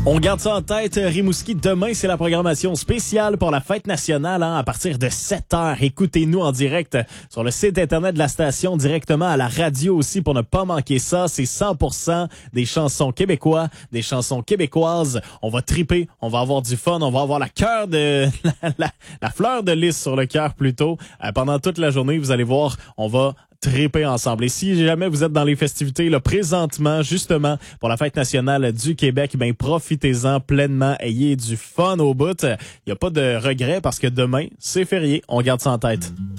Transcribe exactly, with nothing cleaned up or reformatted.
On garde ça en tête, Rimouski. Demain, c'est la programmation spéciale pour la fête nationale hein, à partir de sept heures. Écoutez-nous en direct sur le site Internet de la station, directement à la radio aussi pour ne pas manquer ça. C'est cent pour cent des chansons québécois, des chansons québécoises. On va triper, on va avoir du fun, on va avoir la cœur de la, la, la fleur de lys sur le cœur plutôt. Euh, pendant toute la journée, vous allez voir, on va triper ensemble. Et si jamais vous êtes dans les festivités là présentement, justement, pour la fête nationale du Québec, ben profitez-en pleinement, ayez du fun au bout. Il n'y a pas de regret parce que demain, c'est férié. On garde ça en tête.